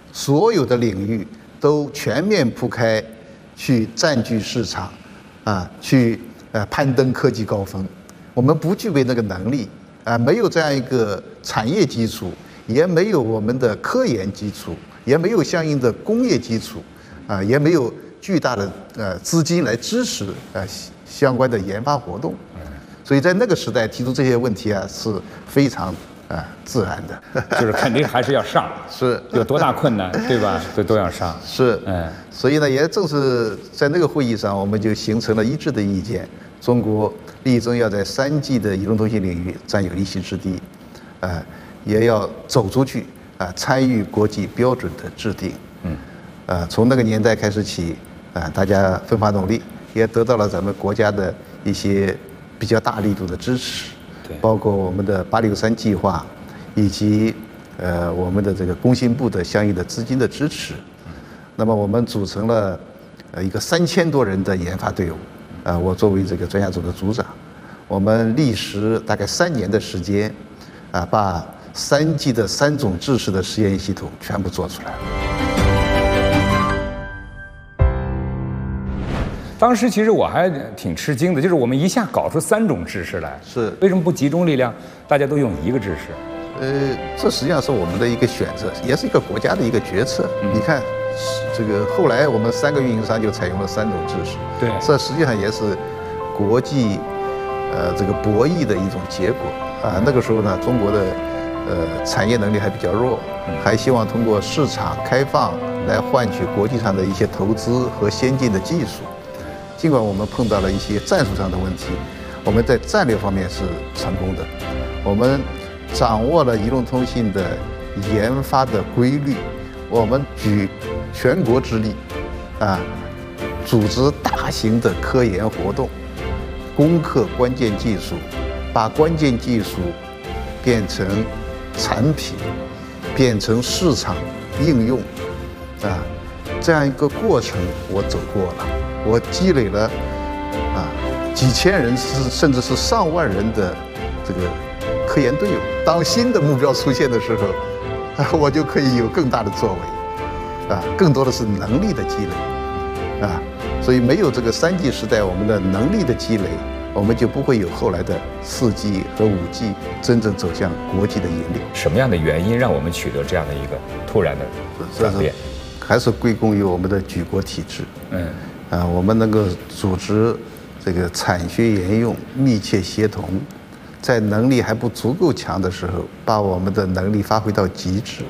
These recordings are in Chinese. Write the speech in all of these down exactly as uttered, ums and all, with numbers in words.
所有的领域都全面铺开，去占据市场，啊，去呃攀登科技高峰。我们不具备那个能力，啊，没有这样一个产业基础，也没有我们的科研基础，也没有相应的工业基础，啊，也没有巨大的呃资金来支持呃相关的研发活动。所以在那个时代提出这些问题啊，是非常。啊，自然的， 就是肯定还是要上， 是有多大困难，对吧？这都要上， 是， 嗯， 所以呢，也正是在那个会议上，我们就形成了一致的意见，中国力争要在三 G 的移动通信领域占有一席之地，呃，也要走出去啊，参与国际标准的制定，嗯，呃，从那个年代开始起，啊，大家奋发努力，也得到了咱们国家的一些比较大力度的支持。包括我们的八六三计划，以及呃我们的这个工信部的相应的资金的支持，那么我们组成了呃一个三千多人的研发队伍，呃我作为这个专家组的组长，我们历时大概三年的时间，啊把三 G 的三种制式的实验系统全部做出来了。 当时其实我还挺吃惊的，就是我们一下搞出三种制式来， 是为什么不集中力量，大家都用一个制式？ 呃，这实际上是我们的一个选择，也是一个国家的一个决策。嗯、你看，这个后来我们三个运营商就采用了三种制式， 对， 这实际上也是国际呃这个博弈的一种结果啊。那个时候呢，中国的呃产业能力还比较弱，还希望通过市场开放来换取国际上的一些投资和先进的技术。尽管我们碰到了一些战术上的问题，我们在战略方面是成功的。我们掌握了移动通信的研发的规律，我们举全国之力，啊，组织大型的科研活动，攻克关键技术，把关键技术变成产品，变成市场应用，啊，这样一个过程我走过了。我积累了啊几千人是甚至是上万人的这个科研队友。当新的目标出现的时候，啊，我就可以有更大的作为，啊，更多的是能力的积累，啊，所以没有这个三 G 时代我们的能力的积累，我们就不会有后来的四 G 和五 G 真正走向国际的引领。 什么样的原因让我们取得这样的一个突然的转变？ 还是归功于我们的举国体制。 嗯。 啊，我们能够组织这个产学研用密切协同，在能力还不足够强的时候，把我们的能力发挥到极致。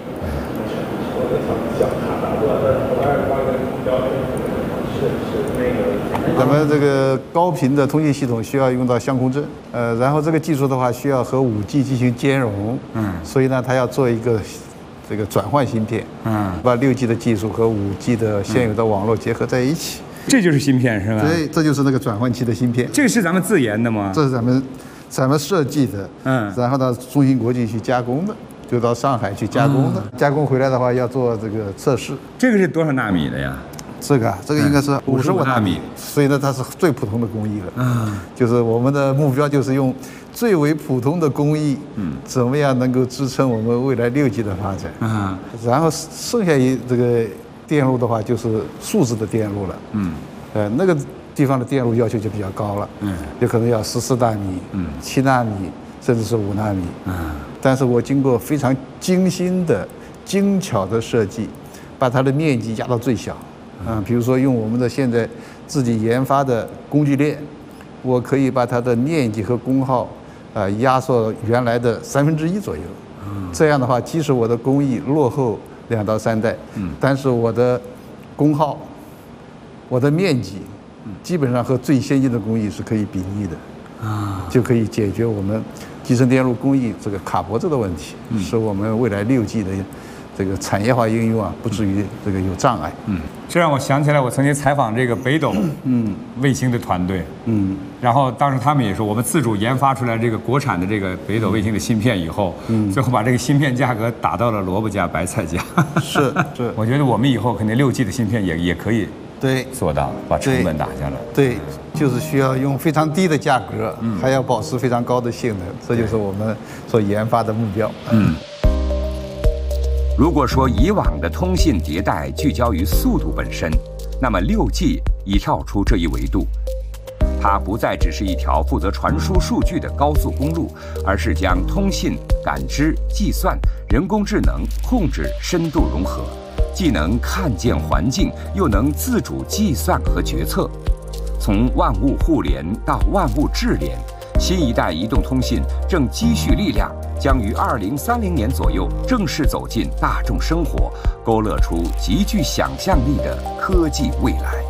咱们这个高频的通信系统需要用到相控阵，呃，然后这个技术的话需要和五 G 进行兼容，嗯，所以呢，它要做一个这个转换芯片，嗯，把六 G 的技术和五 G 的现有的网络结合在一起。 这就是芯片是吧？ 对，这就是那个转换器的芯片。 这个是咱们自研的吗？ 这是咱们咱们设计的，嗯，然后到中芯国际去加工的，就到上海去加工的。嗯、加工回来的话要做这个测试。 这个是多少纳米的呀？ 这个啊，这个应该是五十五纳米，所以呢，它是最普通的工艺了。嗯，就是我们的目标就是用最为普通的工艺，嗯，怎么样能够支撑我们未来六 G 的发展？啊，然后剩下一这个。电路的话就是数字的电路了，嗯，呃，那个地方的电路要求就比较高了，嗯，有可能要十四纳米，嗯，七纳米，甚至是五纳米，嗯，但是我经过非常精心的、精巧的设计，把它的面积压到最小，啊，比如说用我们的现在自己研发的工具链，我可以把它的面积和功耗，啊，压缩原来的三分之一左右，嗯，这样的话，即使我的工艺落后两到三代，嗯，但是我的功耗、我的面积，基本上和最先进的工艺是可以比拟的，啊，就可以解决我们集成电路工艺这个卡脖子的问题，嗯，使我们未来六 G 的这个产业化应用啊，不至于这个有障碍。嗯，这让我想起来，我曾经采访这个北斗嗯卫星的团队，嗯，然后当时他们也说，我们自主研发出来这个国产的这个北斗卫星的芯片以后，嗯，最后把这个芯片价格打到了萝卜价、白菜价。是是，我觉得我们以后肯定六 G 的芯片也也可以对做到把成本打下来。对，就是需要用非常低的价格，嗯，还要保持非常高的性能，这就是我们所研发的目标。嗯。 如果说以往的通信迭代聚焦于速度本身，那么 六 G 已跳出这一维度。它不再只是一条负责传输数据的高速公路，而是将通信、感知、计算、人工智能、控制深度融合，既能看见环境，又能自主计算和决策。从万物互联到万物智联，新一代移动通信正积蓄力量，将于二零三零年左右正式走进大众生活，勾勒出极具想象力的科技未来。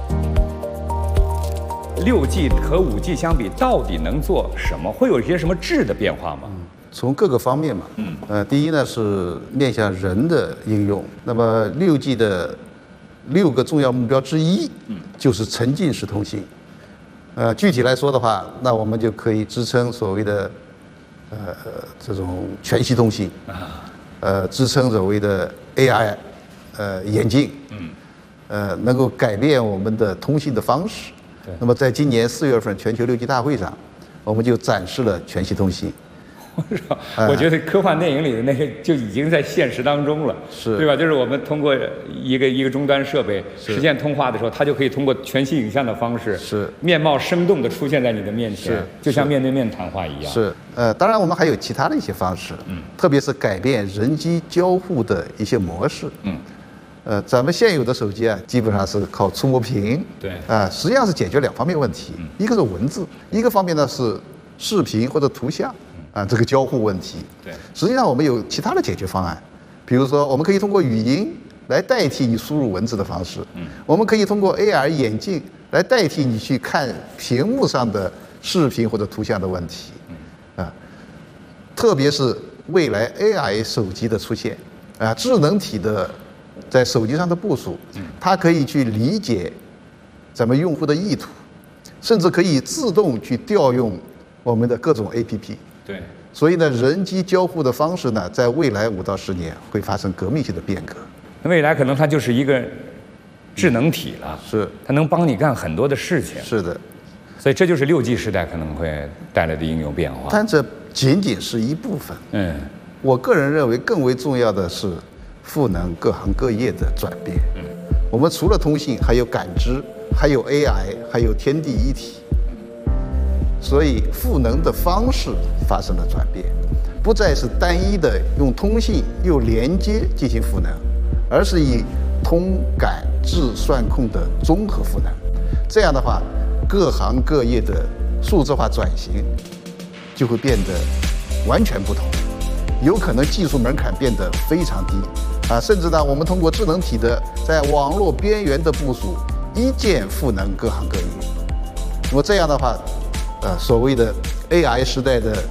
六 G 和五 G 相比，到底能做什么？会有一些什么质的变化吗？ 从各个方面嘛，嗯，呃，第一呢是面向人的应用。那么六 G 的六个重要目标之一，嗯，就是沉浸式通信。呃，具体来说的话，那我们就可以支撑所谓的呃这种全息通信，啊，呃，支撑所谓的 A I， 呃，眼镜，嗯，呃，能够改变我们的通信的方式。那么在今年四月份全球六 G 大会上，我们就展示了全息通信。 我觉得科幻电影里的那个就已经在现实当中了， 是对吧？就是我们通过一个一个终端设备实现通话的时候，它就可以通过全息影像的方式， 是面貌生动地出现在你的面前，就像面对面谈话一样。 是，呃，当然我们还有其他的一些方式，嗯，特别是改变人机交互的一些模式，嗯。呃，咱们现有的手机啊，基本上是靠触摸屏， 对， 啊、呃，实际上是解决两方面问题，嗯、一个是文字，一个方面呢是视频或者图像，啊、呃，这个交互问题。 对， 实际上我们有其他的解决方案，比如说我们可以通过语音来代替你输入文字的方式，嗯，我们可以通过 A R 眼镜来代替你去看屏幕上的视频或者图像的问题，嗯，啊，特别是未来 A I 手机的出现，啊，智能体的。在手机上的部署，它可以去理解咱们用户的意图，甚至可以自动去调用我们的各种 A P P。 对， 所以呢，人机交互的方式呢，在未来五到十年会发生革命性的变革。 未来可能它就是一个智能体了， 是， 它能帮你干很多的事情。 是的， 所以这就是六 G 时代可能会带来的应用变化。 但这仅仅是一部分。 嗯， 我个人认为更为重要的是。赋能各行各业的转变。嗯，我们除了通信，还有感知，还有 A I， 还有天地一体。所以赋能的方式发生了转变，不再是单一的用通信又连接进行赋能，而是以通感智算控的综合赋能。这样的话，各行各业的数字化转型就会变得完全不同，有可能技术门槛变得非常低。啊，甚至呢，我们通过智能体的在网络边缘的部署，一键赋能各行各业。那么这样的话，呃，所谓的 A I 时代的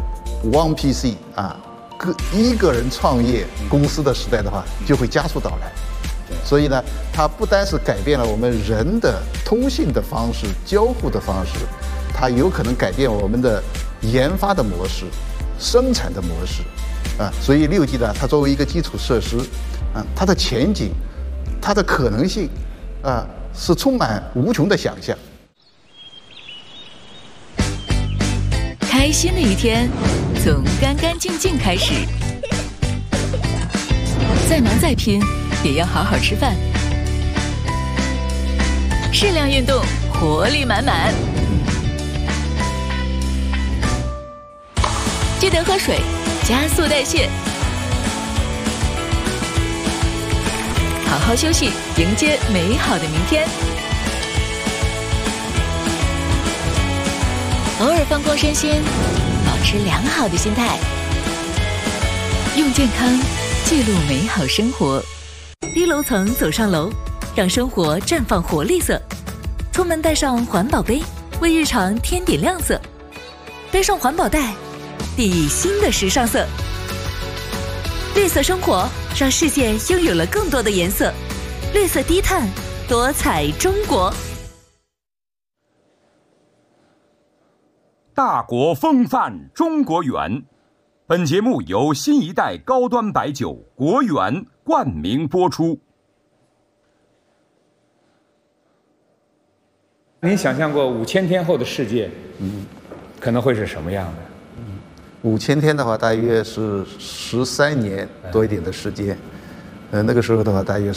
One P C 啊，个一个人创业公司的时代的话，就会加速到来。所以呢，它不单是改变了我们人的通信的方式、交互的方式，它有可能改变我们的研发的模式、生产的模式。啊，所以六 G 呢，它作为一个基础设施，啊，它的前景，它的可能性，啊，是充满无穷的想象。 开心的一天，从干干净净开始。再忙再拼，也要好好吃饭。适量运动，活力满满。记得喝水。加速代谢，好好休息，迎接美好的明天。偶尔放空身心，保持良好的心态，用健康记录美好生活。低楼层走上楼，让生活绽放活力色。出门带上环保杯，为日常添点亮色。背上环保袋。以新的时尚色，绿色生活让世界拥有了更多的颜色。绿色低碳，多彩中国。 大国风范中国园，本节目由新一代高端白酒国园冠名播出。 您想象过五千天后的世界，嗯，可能会是什么样的？ 五千天的话，大约是十三年多一点的时间。 呃，那个时候的话，大约是。